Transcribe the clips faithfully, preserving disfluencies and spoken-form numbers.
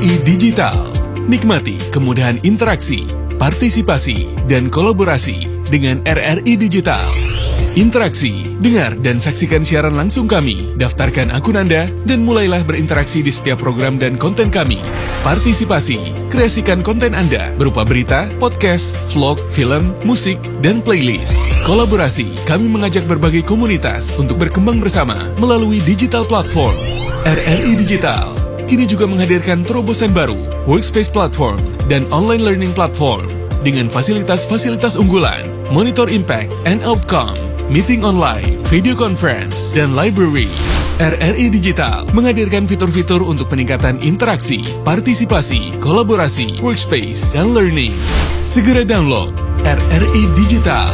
I Digital. Nikmati kemudahan interaksi, partisipasi, dan kolaborasi dengan R R I Digital. Interaksi, dengar dan saksikan siaran langsung kami, daftarkan akun Anda, dan mulailah berinteraksi di setiap program dan konten kami. Partisipasi, kreasikan konten Anda berupa berita, podcast, vlog, film, musik, dan playlist. Kolaborasi, kami mengajak berbagai komunitas untuk berkembang bersama melalui digital platform. R R I Digital kini juga menghadirkan terobosan baru, workspace platform, dan online learning platform dengan fasilitas-fasilitas unggulan, monitor impact and outcome, meeting online, video conference, dan library. R R I Digital menghadirkan fitur-fitur untuk peningkatan interaksi, partisipasi, kolaborasi, workspace, dan learning. Segera download R R I Digital.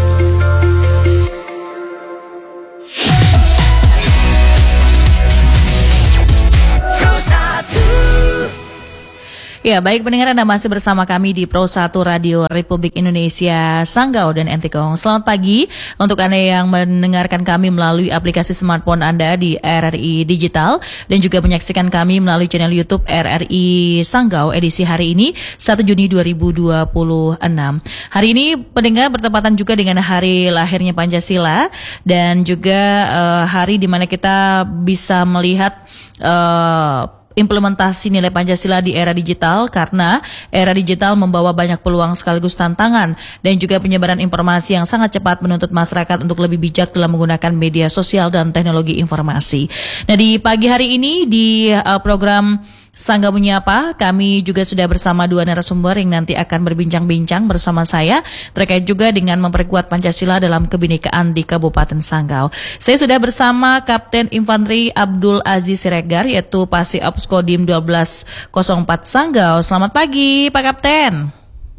Ya, baik pendengar, Anda masih bersama kami di Pro satu Radio Republik Indonesia, Sanggau dan Entikong. Selamat pagi untuk Anda yang mendengarkan kami melalui aplikasi smartphone Anda di R R I Digital dan juga menyaksikan kami melalui channel YouTube R R I Sanggau edisi hari ini satu Juni dua ribu dua puluh enam. Hari ini pendengar bertepatan juga dengan hari lahirnya Pancasila dan juga uh, hari di mana kita bisa melihat uh, implementasi nilai Pancasila di era digital, karena era digital membawa banyak peluang sekaligus tantangan dan juga penyebaran informasi yang sangat cepat menuntut masyarakat untuk lebih bijak dalam menggunakan media sosial dan teknologi informasi. Nah, di pagi hari ini di uh, program Sanggau Menyapa, kami juga sudah bersama dua narasumber yang nanti akan berbincang-bincang bersama saya terkait juga dengan memperkuat Pancasila dalam kebinekaan di Kabupaten Sanggau. Saya sudah bersama Kapten Infanteri Abdul Aziz Siregar, yaitu Pasi Ops Kodim dua belas nol empat Sanggau. Selamat pagi, Pak Kapten.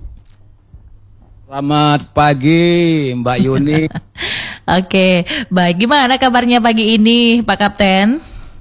Selamat pagi, Mbak Yuni. Oke, baik. Gimana kabarnya pagi ini, Pak Kapten?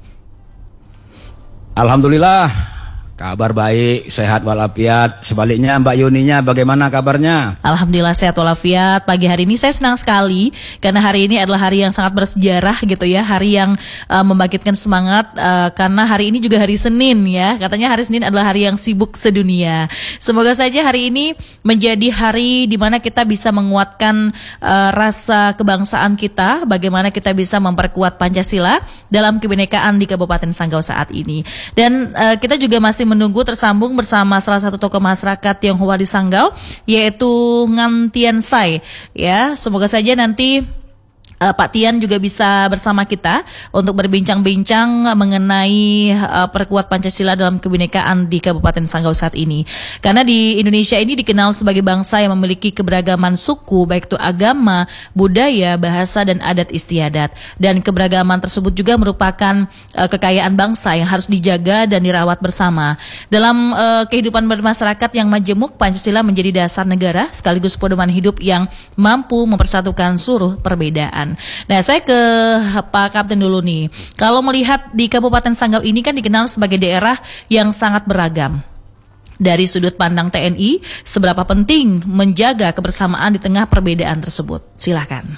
Alhamdulillah, kabar baik, sehat walafiat. Sebaliknya Mbak Yuninya bagaimana kabarnya? Alhamdulillah sehat walafiat. Pagi hari ini saya senang sekali karena hari ini adalah hari yang sangat bersejarah gitu ya, hari yang uh, membangkitkan semangat uh, karena hari ini juga hari Senin ya. Katanya hari Senin adalah hari yang sibuk sedunia. Semoga saja hari ini menjadi hari di mana kita bisa menguatkan uh, rasa kebangsaan kita, bagaimana kita bisa memperkuat Pancasila dalam kebinekaan di Kabupaten Sanggau saat ini. Dan uh, kita juga masih menunggu tersambung bersama salah satu tokoh masyarakat Tionghoa di Sanggau, yaitu Ngan Tian Sai. Ya, semoga saja nanti Uh, Pak Tian juga bisa bersama kita untuk berbincang-bincang mengenai uh, perkuat Pancasila dalam kebinekaan di Kabupaten Sanggau saat ini. Karena di Indonesia ini dikenal sebagai bangsa yang memiliki keberagaman suku, baik itu agama, budaya, bahasa, dan adat istiadat. Dan keberagaman tersebut juga merupakan uh, kekayaan bangsa yang harus dijaga dan dirawat bersama. Dalam uh, kehidupan bermasyarakat yang majemuk, Pancasila menjadi dasar negara sekaligus pedoman hidup yang mampu mempersatukan seluruh perbedaan. Nah, saya ke Pak Kapten dulu nih. Kalau melihat di Kabupaten Sanggau ini kan dikenal sebagai daerah yang sangat beragam. Dari sudut pandang T N I, seberapa penting menjaga kebersamaan di tengah perbedaan tersebut? Silakan.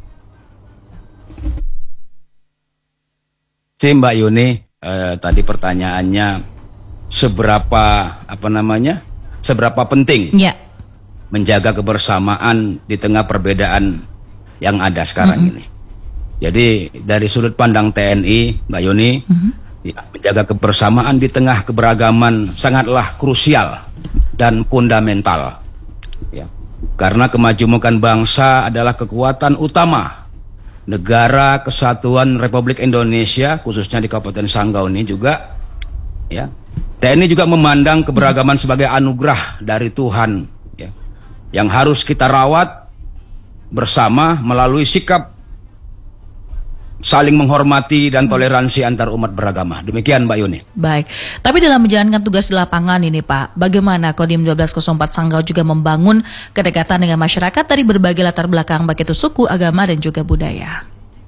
Si Mbak Yuni, eh, tadi pertanyaannya seberapa apa namanya? Seberapa penting ya menjaga kebersamaan di tengah perbedaan yang ada sekarang mm-hmm. ini. Jadi dari sudut pandang T N I, Mbak Yuni, mm-hmm. ya, menjaga kebersamaan di tengah keberagaman sangatlah krusial dan fundamental. Ya, karena kemajemukan bangsa adalah kekuatan utama negara kesatuan Republik Indonesia, khususnya di Kabupaten Sanggau ini juga. Ya, T N I juga memandang keberagaman sebagai anugerah dari Tuhan, ya, yang harus kita rawat bersama melalui sikap saling menghormati dan toleransi antar umat beragama. Demikian Mbak Yuni. Baik, tapi dalam menjalankan tugas di lapangan ini Pak, bagaimana Kodim dua belas nol empat Sanggau juga membangun kedekatan dengan masyarakat dari berbagai latar belakang, baik itu suku, agama, dan juga budaya?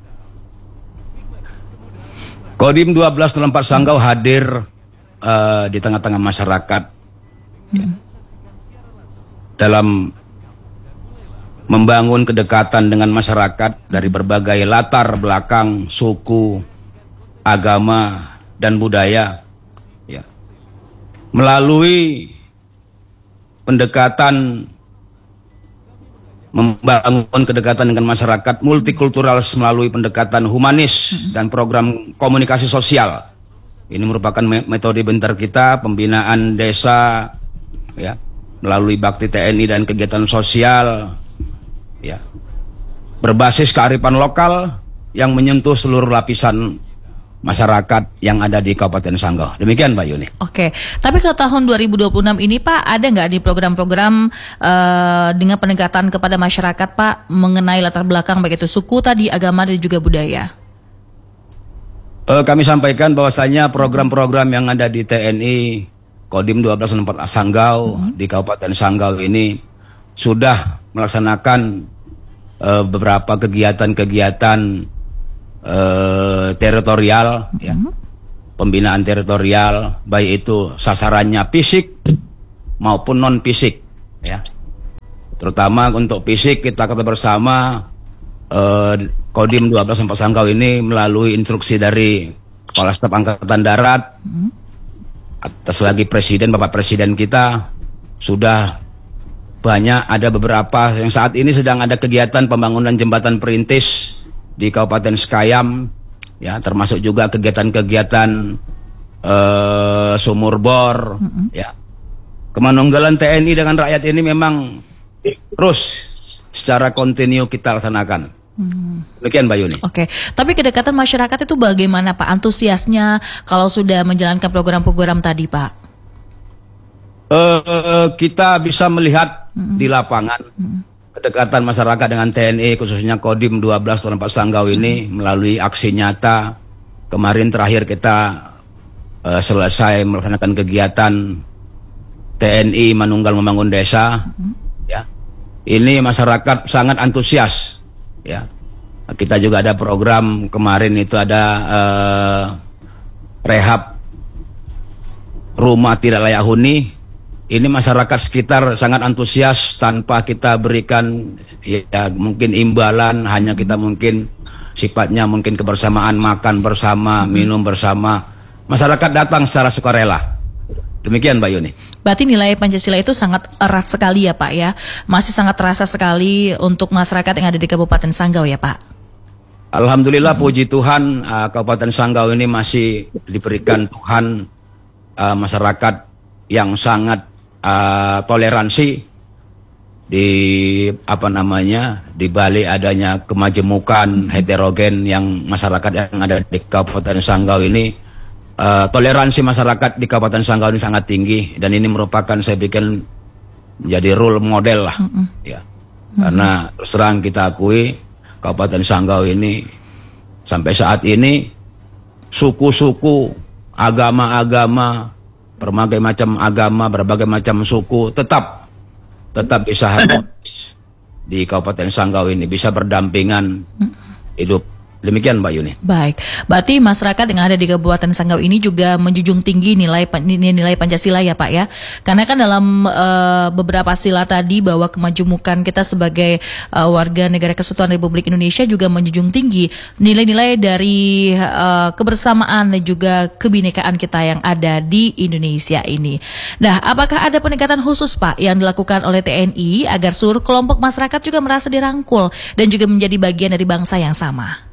Kodim dua belas nol empat Sanggau hadir uh, di tengah-tengah masyarakat hmm. ya, dalam membangun kedekatan dengan masyarakat dari berbagai latar belakang, suku, agama, dan budaya. Ya. melalui pendekatan membangun kedekatan dengan masyarakat multikultural melalui pendekatan humanis dan program komunikasi sosial. Ini merupakan metode bentar kita, pembinaan desa, ya, melalui bakti T N I dan kegiatan sosial, ya, berbasis kearifan lokal yang menyentuh seluruh lapisan masyarakat yang ada di Kabupaten Sanggau. Demikian Mbak Yuni. Oke, tapi kalau tahun dua ribu dua puluh enam ini Pak, ada nggak di program-program uh, dengan pendekatan kepada masyarakat Pak mengenai latar belakang baik itu suku tadi, agama dan juga budaya? Uh, kami sampaikan bahwasanya program-program yang ada di T N I Kodim dua belas empat Sanggau uh-huh. di Kabupaten Sanggau ini sudah melaksanakan uh, beberapa kegiatan-kegiatan Uh, teritorial, uh-huh. ya, pembinaan teritorial, baik itu sasarannya fisik maupun non fisik, ya. Terutama untuk fisik kita kata bersama uh, Kodim dua belas empat Sanggau ini melalui instruksi dari Kepala Staf Angkatan Darat, uh-huh. atas lagi Presiden, Bapak Presiden kita sudah banyak ada beberapa yang saat ini sedang ada kegiatan pembangunan jembatan perintis di Kabupaten Sekayam, ya, termasuk juga kegiatan-kegiatan uh, sumur bor, mm-hmm. ya. Kemanunggalan T N I dengan rakyat ini memang terus secara kontinu kita laksanakan. Hmm. Demikian Mbak Yuni. Oke, tapi kedekatan masyarakat itu bagaimana Pak? Antusiasnya kalau sudah menjalankan program-program tadi Pak? Uh, kita bisa melihat mm-hmm. di lapangan. Mm-hmm. Kedekatan masyarakat dengan T N I khususnya Kodim dua belas empat Sanggau ini melalui aksi nyata. Kemarin terakhir kita uh, selesai melaksanakan kegiatan T N I Manunggal Membangun Desa, mm-hmm. ya. Ini masyarakat sangat antusias, ya. Kita juga ada program kemarin itu ada uh, rehab rumah tidak layak huni. Ini masyarakat sekitar sangat antusias tanpa kita berikan ya mungkin imbalan, hanya kita mungkin sifatnya mungkin kebersamaan, makan bersama, minum bersama. Masyarakat datang secara sukarela. Demikian Mbak Yuni. Berarti nilai Pancasila itu sangat erat sekali ya Pak ya. Masih sangat terasa sekali untuk masyarakat yang ada di Kabupaten Sanggau ya Pak. Alhamdulillah, hmm. puji Tuhan, uh, Kabupaten Sanggau ini masih diberikan Tuhan uh, masyarakat yang sangat Uh, toleransi di apa namanya di balik adanya kemajemukan heterogen yang masyarakat yang ada di Kabupaten Sanggau ini, uh, toleransi masyarakat di Kabupaten Sanggau ini sangat tinggi, dan ini merupakan saya pikir menjadi role model lah, mm-hmm. ya, mm-hmm. karena terus terang kita akui Kabupaten Sanggau ini sampai saat ini suku-suku, agama-agama, berbagai macam agama, berbagai macam suku tetap tetap bisa harmonis di Kabupaten Sanggau ini, bisa berdampingan hidup. Demikian Mbak Yuni. Baik, berarti masyarakat yang ada di Kabupaten Sanggau ini juga menjunjung tinggi nilai nilai Pancasila ya Pak ya. Karena kan dalam uh, beberapa sila tadi bahwa kemajemukan kita sebagai uh, warga negara kesatuan Republik Indonesia juga menjunjung tinggi nilai-nilai dari uh, kebersamaan dan juga kebinekaan kita yang ada di Indonesia ini. Nah, apakah ada pendekatan khusus Pak yang dilakukan oleh T N I agar seluruh kelompok masyarakat juga merasa dirangkul dan juga menjadi bagian dari bangsa yang sama?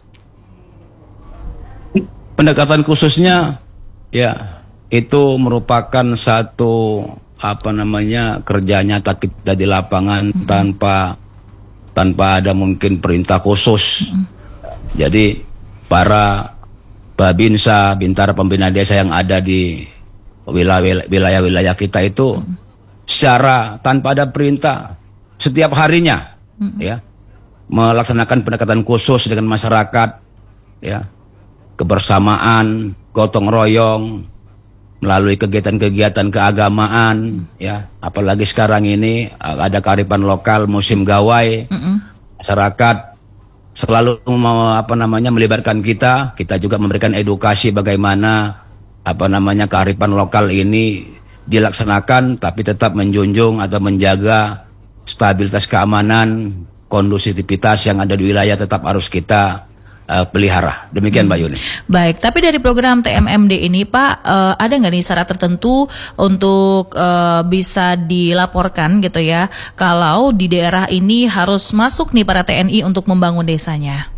Pendekatan khususnya ya itu merupakan satu apa namanya kerja nyata kita di lapangan, mm-hmm. tanpa tanpa ada mungkin perintah khusus. Mm-hmm. Jadi para Babinsa, Bintara Pembina Desa yang ada di wilayah-wilayah kita itu, mm-hmm. secara tanpa ada perintah setiap harinya, mm-hmm. ya, melaksanakan pendekatan khusus dengan masyarakat, ya, kebersamaan, gotong royong, melalui kegiatan-kegiatan keagamaan, ya, apalagi sekarang ini ada kearifan lokal musim gawai, mm-hmm. masyarakat selalu mau apa namanya melibatkan kita, kita juga memberikan edukasi bagaimana apa namanya kearifan lokal ini dilaksanakan, tapi tetap menjunjung atau menjaga stabilitas keamanan, kondusivitas yang ada di wilayah tetap harus kita uh, pelihara. Demikian Mbak Yuni. Baik, tapi dari program T M M D ini Pak, uh, ada nggak nih syarat tertentu untuk uh, bisa dilaporkan gitu ya, kalau di daerah ini harus masuk nih para T N I untuk membangun desanya?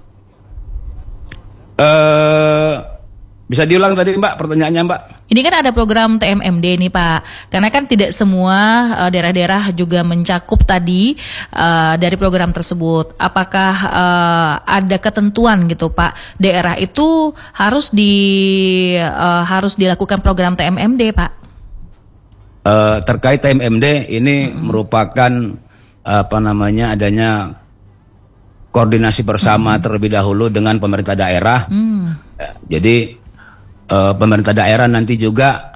Uh, bisa diulang tadi Mbak pertanyaannya Mbak? Ini kan ada program T M M D nih Pak, karena kan tidak semua uh, daerah-daerah juga mencakup tadi uh, dari program tersebut. Apakah uh, ada ketentuan gitu Pak, daerah itu harus di uh, harus dilakukan program T M M D Pak? Uh, terkait T M M D ini hmm. merupakan apa namanya adanya koordinasi bersama hmm. terlebih dahulu dengan pemerintah daerah. Hmm. Ya, jadi Uh, pemerintah daerah nanti juga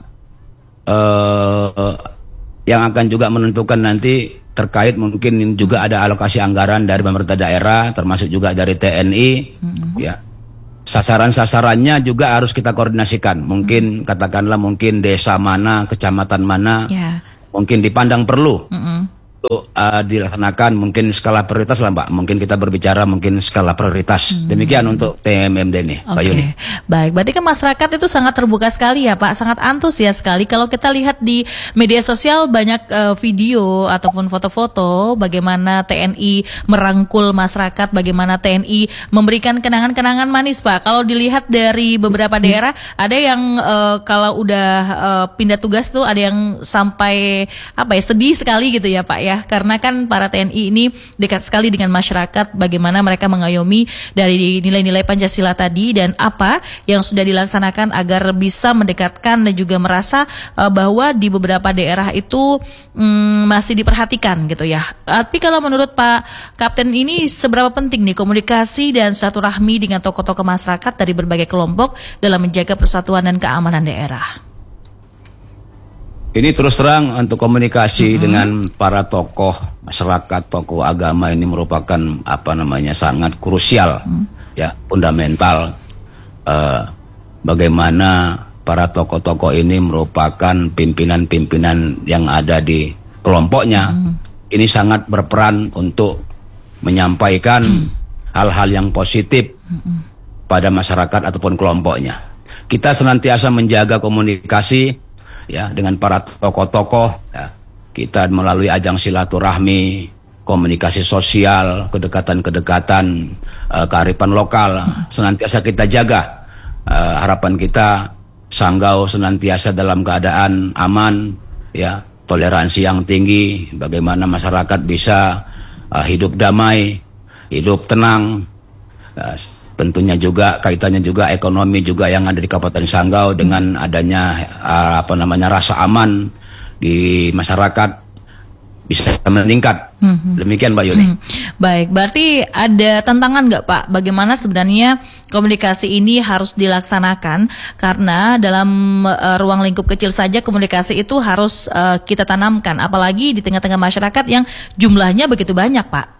uh, uh, yang akan juga menentukan nanti terkait mungkin juga ada alokasi anggaran dari pemerintah daerah termasuk juga dari T N I mm-hmm. ya sasaran-sasarannya juga harus kita koordinasikan mungkin mm-hmm. katakanlah mungkin desa mana kecamatan mana yeah. mungkin dipandang perlu mm-hmm. untuk uh, dilaksanakan mungkin skala prioritas lah Mbak. Mungkin kita berbicara mungkin skala prioritas. Hmm. Demikian untuk T M M D nih, okay. Pak Yuni. Baik, berarti kan masyarakat itu sangat terbuka sekali ya Pak, sangat antusias sekali. Kalau kita lihat di media sosial banyak uh, video ataupun foto-foto bagaimana T N I merangkul masyarakat, bagaimana T N I memberikan kenangan-kenangan manis Pak. Kalau dilihat dari beberapa daerah, ada yang uh, kalau udah uh, pindah tugas tuh ada yang sampai apa ya sedih sekali gitu ya Pak ya. Ya, karena kan para T N I ini dekat sekali dengan masyarakat, bagaimana mereka mengayomi dari nilai-nilai Pancasila tadi dan apa yang sudah dilaksanakan agar bisa mendekatkan dan juga merasa uh, bahwa di beberapa daerah itu um, masih diperhatikan gitu ya. Tapi kalau menurut Pak Kapten ini seberapa penting nih komunikasi dan silaturahmi dengan tokoh-tokoh masyarakat dari berbagai kelompok dalam menjaga persatuan dan keamanan daerah? Ini terus terang untuk komunikasi mm-hmm. dengan para tokoh masyarakat, tokoh agama ini merupakan apa namanya sangat krusial, mm-hmm. ya fundamental. Uh, bagaimana para tokoh-tokoh ini merupakan pimpinan-pimpinan yang ada di kelompoknya. Mm-hmm. Ini sangat berperan untuk menyampaikan mm-hmm. hal-hal yang positif mm-hmm. pada masyarakat ataupun kelompoknya. Kita senantiasa menjaga komunikasi ya dengan para tokoh-tokoh ya. Kita melalui ajang silaturahmi, komunikasi sosial, kedekatan-kedekatan uh, kearifan lokal senantiasa kita jaga. Uh, harapan kita Sanggau senantiasa dalam keadaan aman ya, toleransi yang tinggi, bagaimana masyarakat bisa uh, hidup damai, hidup tenang. Uh, Tentunya juga kaitannya juga ekonomi juga yang ada di Kabupaten Sanggau dengan adanya uh, apa namanya rasa aman di masyarakat bisa meningkat. Mm-hmm. Demikian Mbak Yuni. Mm-hmm. Baik, berarti ada tantangan nggak Pak? Bagaimana sebenarnya komunikasi ini harus dilaksanakan? Karena dalam uh, ruang lingkup kecil saja komunikasi itu harus uh, kita tanamkan, apalagi di tengah-tengah masyarakat yang jumlahnya begitu banyak Pak.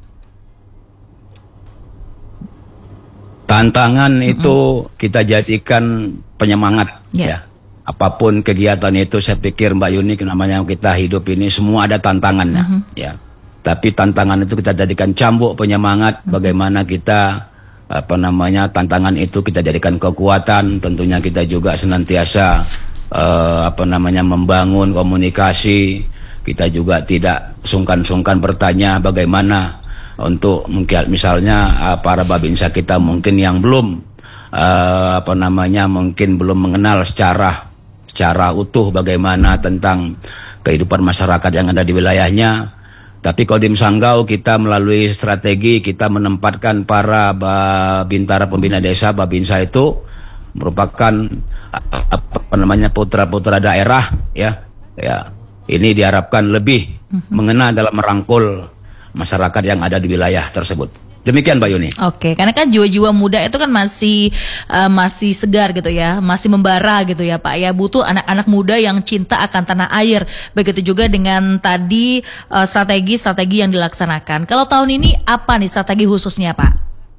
Tantangan mm-hmm. itu kita jadikan penyemangat yeah. ya. Apapun kegiatan itu saya pikir Mbak Yuni namanya kita hidup ini semua ada tantangannya mm-hmm. ya. Tapi tantangan itu kita jadikan cambuk penyemangat mm-hmm. bagaimana kita apa namanya tantangan itu kita jadikan kekuatan. Tentunya kita juga senantiasa uh, apa namanya membangun komunikasi. Kita juga tidak sungkan-sungkan bertanya bagaimana untuk mungkin misalnya uh, para babinsa kita mungkin yang belum uh, apa namanya mungkin belum mengenal secara secara utuh bagaimana tentang kehidupan masyarakat yang ada di wilayahnya. Tapi Kodim Sanggau kita melalui strategi kita menempatkan para bintara pembina desa babinsa itu merupakan apa namanya putra-putra daerah ya. Ya, ini diharapkan lebih mm-hmm. mengena dalam merangkul masyarakat yang ada di wilayah tersebut. Demikian Mbak Yuni. Oke, karena kan jiwa-jiwa muda itu kan masih uh, masih segar gitu ya, masih membara gitu ya Pak ya. Butuh anak-anak muda yang cinta akan tanah air. Begitu juga dengan tadi uh, strategi-strategi yang dilaksanakan. Kalau tahun ini apa nih strategi khususnya Pak?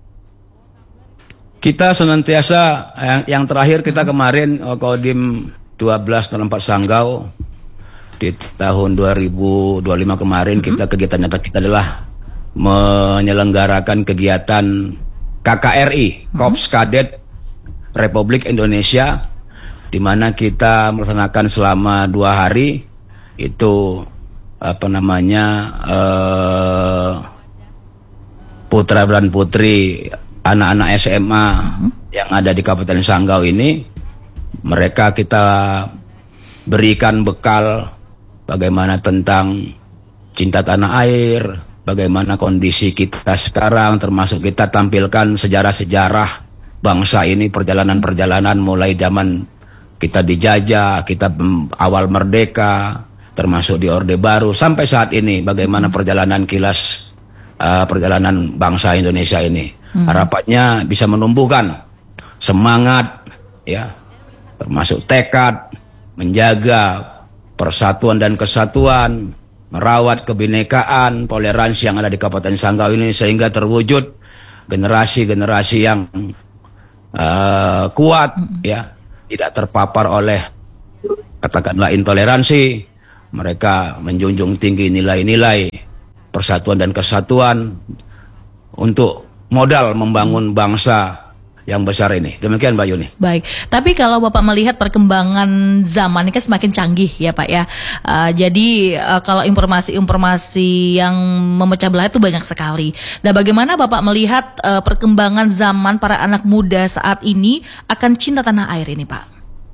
Kita senantiasa yang, yang terakhir kita kemarin uh, Kodim dua belas nol empat Sanggau di tahun dua ribu dua puluh lima kemarin mm-hmm. kita kegiatan nyata kita adalah menyelenggarakan kegiatan K K R I, Korps Kadet Republik Indonesia, di mana kita melaksanakan selama dua hari itu apa namanya uh, putra dan putri anak-anak S M A uh-huh. yang ada di Kabupaten Sanggau ini, mereka kita berikan bekal bagaimana tentang cinta tanah air, bagaimana kondisi kita sekarang, termasuk kita tampilkan sejarah-sejarah bangsa ini, perjalanan-perjalanan mulai zaman kita dijajah, kita awal merdeka, termasuk di Orde Baru, sampai saat ini bagaimana perjalanan kilas uh, perjalanan bangsa Indonesia ini. Hmm. Harapannya bisa menumbuhkan semangat, ya, termasuk tekad, menjaga persatuan dan kesatuan, merawat kebinekaan, toleransi yang ada di Kabupaten Sanggau ini sehingga terwujud generasi-generasi yang uh, kuat, ya, tidak terpapar oleh katakanlah intoleransi. Mereka menjunjung tinggi nilai-nilai persatuan dan kesatuan untuk modal membangun bangsa yang besar ini. Demikian Mbak Yuni. Baik, tapi kalau Bapak melihat perkembangan zaman ini kan semakin canggih ya Pak ya. Uh, jadi uh, kalau informasi-informasi yang memecah belah itu banyak sekali. Nah, bagaimana Bapak melihat uh, perkembangan zaman para anak muda saat ini akan cinta tanah air ini Pak?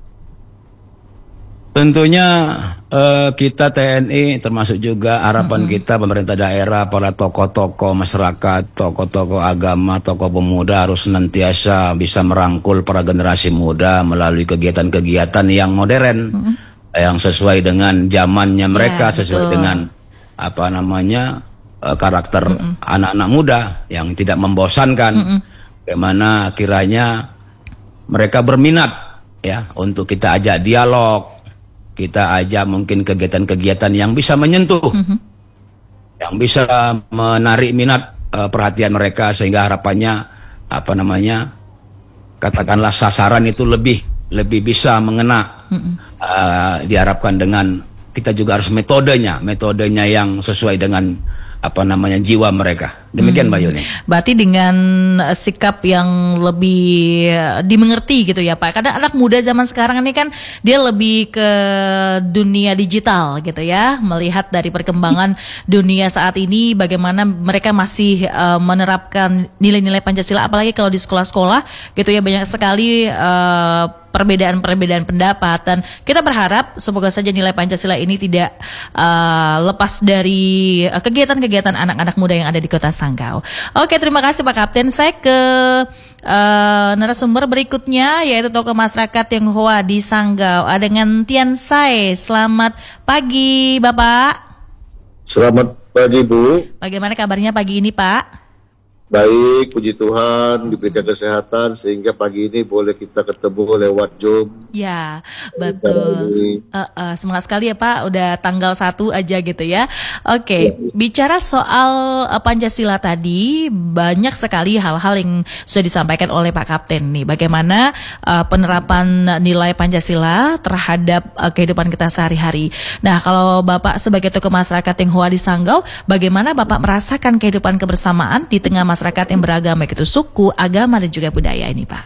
Tentunya uh, kita T N I termasuk juga harapan mm-hmm. kita pemerintah daerah, para tokoh-tokoh masyarakat, tokoh-tokoh agama, tokoh pemuda harus senantiasa bisa merangkul para generasi muda melalui kegiatan-kegiatan yang modern, mm-hmm. yang sesuai dengan zamannya mereka, yeah, sesuai betul. dengan apa namanya uh, karakter mm-hmm. anak-anak muda yang tidak membosankan, mm-hmm. bagaimana kiranya mereka berminat ya untuk kita ajak dialog. Kita ajak mungkin kegiatan-kegiatan yang bisa menyentuh, mm-hmm. yang bisa menarik minat uh, perhatian mereka sehingga harapannya apa namanya katakanlah sasaran itu lebih lebih bisa mengena. Mm-hmm. uh, diharapkan dengan kita juga harus metodenya, metodenya yang sesuai dengan apa namanya jiwa mereka. Demikian hmm. Mbak Yuni. Berarti dengan sikap yang lebih dimengerti gitu ya Pak. Karena anak muda zaman sekarang ini kan dia lebih ke dunia digital gitu ya. Melihat dari perkembangan dunia saat ini bagaimana mereka masih uh, menerapkan nilai-nilai Pancasila, apalagi kalau di sekolah-sekolah gitu ya, banyak sekali uh, perbedaan-perbedaan pendapat, dan kita berharap semoga saja nilai Pancasila ini tidak uh, lepas dari uh, kegiatan-kegiatan anak-anak muda yang ada di Kota Sanggau. Oke, terima kasih Pak Kapten. Saya ke uh, narasumber berikutnya yaitu tokoh masyarakat Tionghoa di Sanggau. Ada dengan Tian Sai. Selamat pagi Bapak. Selamat pagi Bu. Bagaimana kabarnya pagi ini Pak? Baik, puji Tuhan diberikan kesehatan sehingga pagi ini boleh kita ketemu lewat Zoom. Ya, betul. Uh, uh, semangat sekali ya Pak, udah tanggal satu aja gitu ya. Oke, okay. ya. Bicara soal uh, Pancasila tadi, banyak sekali hal-hal yang sudah disampaikan oleh Pak Kapten nih. Bagaimana uh, penerapan nilai Pancasila terhadap uh, kehidupan kita sehari-hari. Nah, kalau Bapak sebagai tokoh masyarakat Tionghoa di Sanggau, bagaimana Bapak merasakan kehidupan kebersamaan di tengah masyarakat masyarakat yang beragama, yaitu suku, agama, dan juga budaya ini Pak?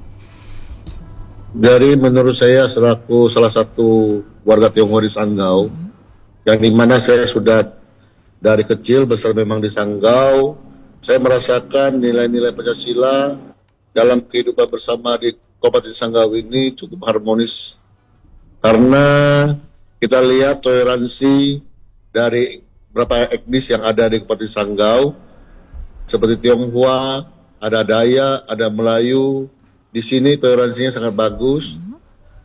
Dari menurut saya selaku salah satu warga Tionghoa di Sanggau, hmm. yang dimana saya sudah dari kecil besar memang di Sanggau, saya merasakan nilai-nilai Pancasila dalam kehidupan bersama di Kabupaten Sanggau ini cukup harmonis. Karena kita lihat toleransi dari beberapa etnis yang ada di Kabupaten Sanggau, seperti Tionghoa, ada Dayak, ada Melayu. Di sini toleransinya sangat bagus. Mm-hmm.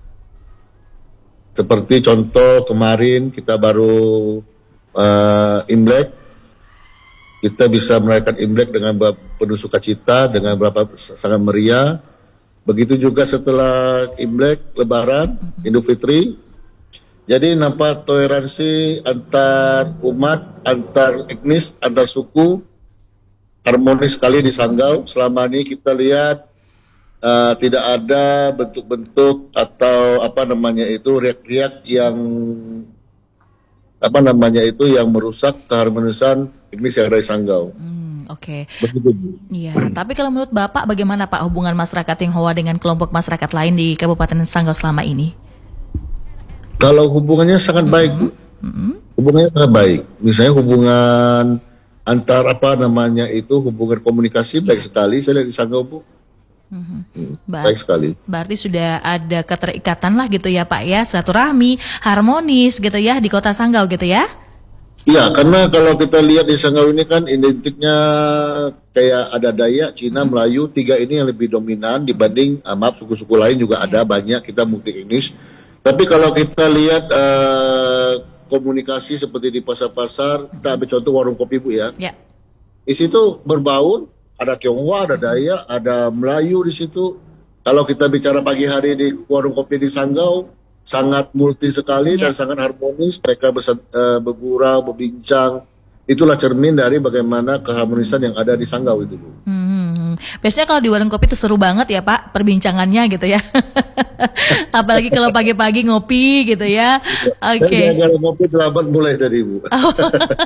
Seperti contoh kemarin kita baru uh, Imlek. Kita bisa merayakan Imlek dengan penuh sukacita, dengan berapa sangat meriah. Begitu juga setelah Imlek, Lebaran, mm-hmm. Idul Fitri. Jadi nampak toleransi antar umat, antar etnis, antar suku harmonis sekali di Sanggau. Selama ini kita lihat uh, tidak ada bentuk-bentuk atau apa namanya itu riak-riak yang apa namanya itu yang merusak keharmonisan etnis yang ada di Sanggau. Hmm. Oke. Okay. Iya. Tapi kalau menurut Bapak, bagaimana Pak hubungan masyarakat Tionghoa dengan kelompok masyarakat lain di Kabupaten Sanggau selama ini? Kalau hubungannya sangat mm-hmm. baik, Bu. Mm-hmm. Hubungannya sangat baik. Misalnya hubungan antar apa namanya itu hubungan komunikasi baik sekali. Saya lihat di Sanggau, Bu. Mm-hmm. Hmm, Ber- baik sekali. Berarti sudah ada keterikatan lah gitu ya Pak ya, silaturahmi, harmonis gitu ya di Kota Sanggau gitu ya? Iya, karena kalau kita lihat di Sanggau ini kan identiknya kayak ada Dayak, Cina, hmm. Melayu, tiga ini yang lebih dominan dibanding uh, maaf suku-suku lain juga yeah. ada banyak, kita multi etnis. Tapi kalau kita lihat uh, komunikasi seperti di pasar-pasar, hmm. kita ambil contoh warung kopi Bu ya. Yeah. Di situ berbaur. Ada Tionghoa, ada Dayak, ada Melayu di situ. Kalau kita bicara pagi hari di warung kopi di Sanggau, sangat multi sekali yeah. dan sangat harmonis. Mereka bersa- uh, bergurau, berbincang. Itulah cermin dari bagaimana keharmonisan yang ada di Sanggau itu, Bu. Hmm. Biasanya kalau di warung kopi itu seru banget ya Pak, perbincangannya gitu ya. Apalagi kalau pagi-pagi ngopi gitu ya. Oke. Okay. Kalau ngopi terlambat mulai dari Ibu.